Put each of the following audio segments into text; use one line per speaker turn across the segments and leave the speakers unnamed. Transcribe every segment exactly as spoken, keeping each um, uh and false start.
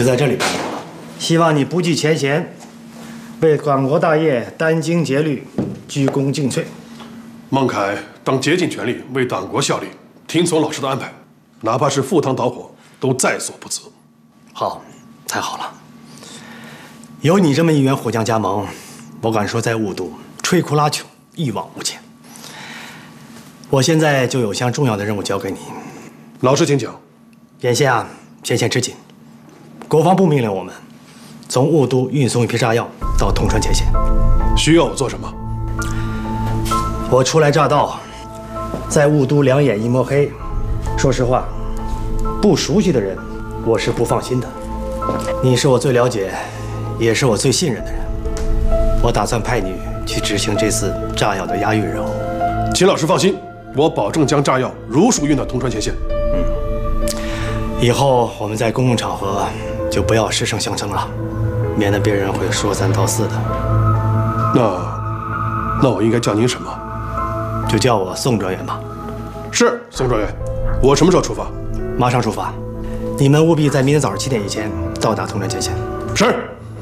就在这里办理。希望你不计前嫌，为党国大业殚精竭虑，鞠躬尽瘁。
孟凯当竭尽全力为党国效力，听从老师的安排，哪怕是赴汤蹈火，都在所不辞。
好，太好了！有你这么一员虎将加盟，我敢说在雾都摧枯拉朽，一往无前。我现在就有项重要的任务交给你。
老师请讲。
眼下前线吃紧，国防部命令我们从雾都运送一批炸药到铜川前线。
需要我做什么？
我初来乍到，在雾都两眼一抹黑。说实话，不熟悉的人，我是不放心的。你是我最了解，也是我最信任的人。我打算派你去执行这次炸药的押运任务。
秦老师放心，我保证将炸药如数运到铜川前线。
嗯，以后我们在公共场合就不要失声相称了，免得别人会说三道四的。
那，那我应该叫您什么？
就叫我宋专员吧。
是，宋专员。我什么时候出发？
马上出发。你们务必在明天早上七点以前到达铜川前线。
是。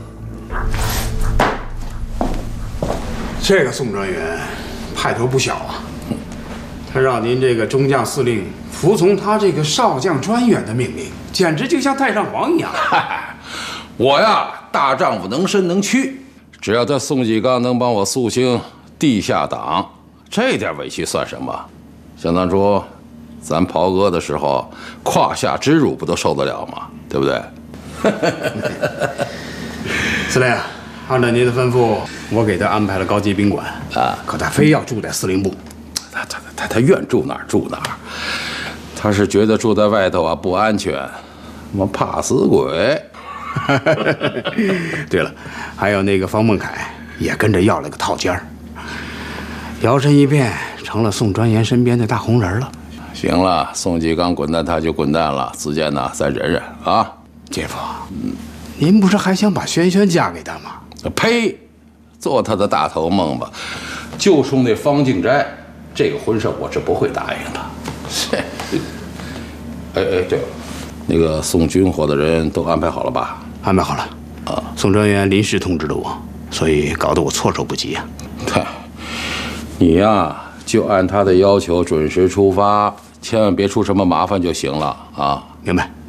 这个宋专员派头不小啊，他让您这个中将司令服从他这个少将专员的命令，简直就像太上皇一样。
我呀，大丈夫能伸能屈，只要他宋继刚能帮我肃清地下党，这点委屈算什么？想当初咱袍哥的时候，胯下之辱不都受得了吗？对不对？
司令，按照您的吩咐，我给他安排了高级宾馆啊，可他非要住在司令部。
他他他他愿住哪儿住哪儿，他是觉得住在外头啊不安全，我怕死鬼。
对了，还有那个方孟凯也跟着要了个套间儿，摇身一变成了宋专员身边的大红人了。
行了，宋继刚滚蛋他就滚蛋了，子健呐，再忍忍啊。
姐夫，嗯，您不是还想把萱萱嫁给他吗？
呸！做他的大头梦吧，就冲那方静斋，这个婚事我是不会答应的。是。哎哎，对了，那个送军火的人都安排好了吧？
安排好了。啊，宋专员临时通知了我，所以搞得我措手不及啊。
嗨，你呀，就按他的要求准时出发，千万别出什么麻烦就行了啊。
明白。